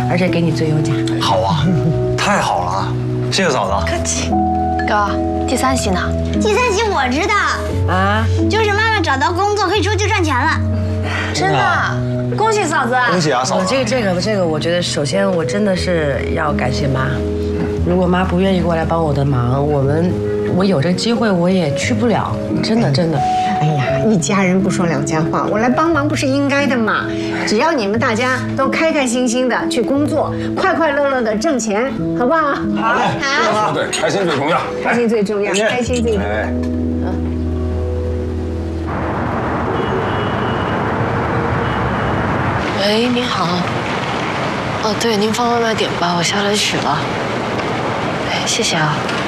而且给你最优价。 好啊，太好了啊！谢谢嫂子。 客气。 哥，第3喜呢？ 第3喜我知道啊， 就是妈妈找到工作可以出去赚钱了。 真的？恭喜嫂子！ 恭喜啊，嫂子！ 这个，我觉得首先我真的是要感谢妈。如果妈不愿意过来帮我的忙，我有这个机会我也去不了，真的。 哎呀，一家人不说两家话，我来帮忙不是应该的吗？只要你们大家都开开心心的去工作，快快乐乐的挣钱，好不好？ 好嘞，好，对，开心最重要， 开心最重要，开心最重要。 喂，您好。哦，对，您放外卖点吧，我下来取了。哎，谢谢啊。